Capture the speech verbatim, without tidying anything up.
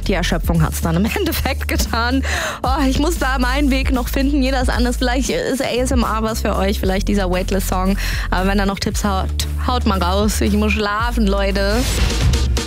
Die Erschöpfung hat es dann im Endeffekt getan. Oh, ich muss da meinen Weg noch finden. Jeder ist anders. Vielleicht ist A S M R was für euch. Vielleicht dieser Weightless-Song. Aber wenn ihr noch Tipps haut, haut mal raus. Ich muss schlafen, Leute.